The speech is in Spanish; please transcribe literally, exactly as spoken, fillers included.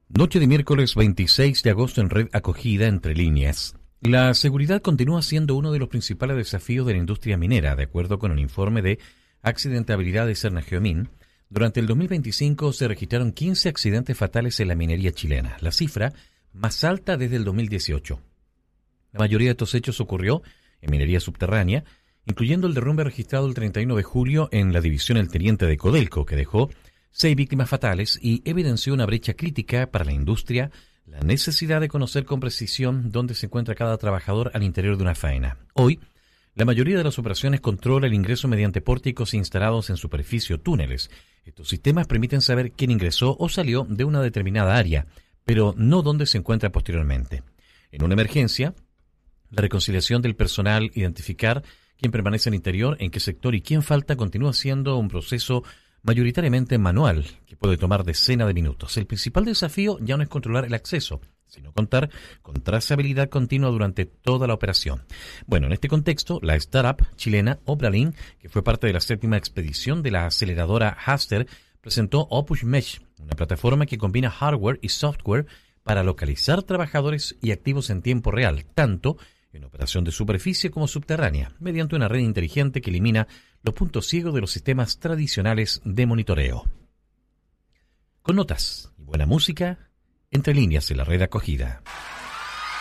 Noche de miércoles veintiséis de agosto en Red Acogida, entre líneas. La seguridad continúa siendo uno de los principales desafíos de la industria minera, de acuerdo con un informe de accidentabilidad de Cernageomin. Durante el dos mil veinticinco se registraron quince accidentes fatales en la minería chilena, la cifra más alta desde el dos mil dieciocho. La mayoría de estos hechos ocurrió en minería subterránea, incluyendo el derrumbe registrado el treinta y uno de julio en la división El Teniente de Codelco, que dejó seis víctimas fatales y evidenció una brecha crítica para la industria, la necesidad de conocer con precisión dónde se encuentra cada trabajador al interior de una faena. Hoy, la mayoría de las operaciones controla el ingreso mediante pórticos instalados en superficie o túneles. Estos sistemas permiten saber quién ingresó o salió de una determinada área, pero no dónde se encuentra posteriormente. En una emergencia, la reconciliación del personal, identificar quién permanece al interior, en qué sector y quién falta, continúa siendo un proceso mayoritariamente manual, que puede tomar decenas de minutos. El principal desafío ya no es controlar el acceso, sino contar con trazabilidad continua durante toda la operación. Bueno, en este contexto, la startup chilena Obralink, que fue parte de la séptima expedición de la aceleradora Haster, presentó Opus Mesh, una plataforma que combina hardware y software para localizar trabajadores y activos en tiempo real, tanto en operación de superficie como subterránea, mediante una red inteligente que elimina los puntos ciegos de los sistemas tradicionales de monitoreo. Con notas y buena música, entre líneas en la Red Acogida.